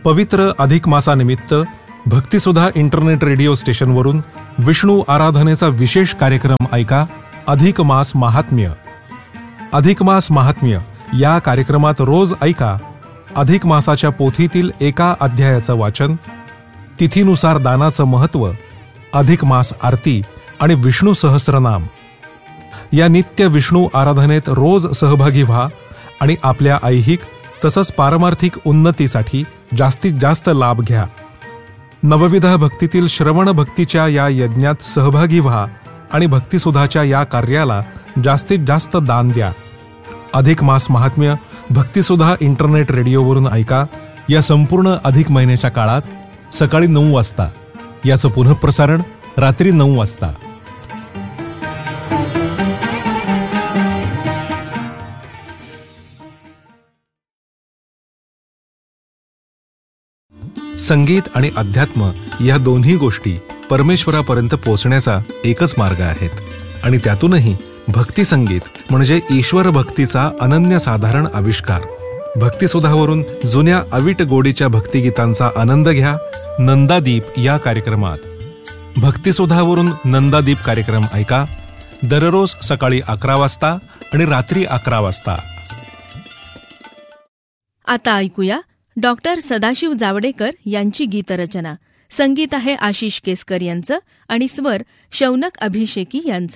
पवित्र अधिक मासानिमित्त भक्तिसुधा internet radio स्टेशनवरून विष्णू आराधनेचा विशेष कार्यक्रम ऐका. अधिक मास महात्म्य. अधिक मास महात्म्य या कार्यक्रमात रोज ऐका अधिक मासाच्या पोथीतील एका अध्यायाचं वाचन, तिथीनुसार दानाचं महत्त्व, अधिक मास आरती आणि विष्णू सहस्रनाम. या नित्य विष्णू आराधनेत रोज सहभागी व्हा आणि आपल्या ऐहिक तसंच पारमार्थिक उन्नतीसाठी जास्तीत जास्त लाभ घ्या. नवविध भक्तीतील श्रवण भक्तीच्या या यज्ञात सहभागी व्हा आणि भक्तिसुधाच्या या कार्याला जास्तीत जास्त दान द्या. अधिक मास महात्म्य भक्तिसुधा इंटरनेट रेडिओवरून ऐका. या संपूर्ण अधिक महिन्याच्या काळात सकाळी 9 वाजता. याचं पुनःप्रसारण रात्री 9 वाजता. संगीत आणि अध्यात्म या दोन्ही गोष्टी परमेश्वरापर्यंत पोहोचण्याचा एकच मार्ग आहेत आणि त्यातूनही भक्ती संगीत म्हणजे ईश्वर भक्तीचा अनन्यसाधारण आविष्कार. भक्तिसुधावरून जुन्या अवीट गोडीच्या भक्तिगीतांचा आनंद घ्या नंदादीप या कार्यक्रमात. भक्तिसुधावरून नंदादीप कार्यक्रम ऐका दररोज सकाळी 11 वाजता आणि रात्री 11 वाजता. आता ऐकूया डॉक्टर सदाशिव जावडेकर यांची गीतरचना. संगीत आहे आशिष केसकर यांचं आणि स्वर शौनक अभिषेकी यांचा.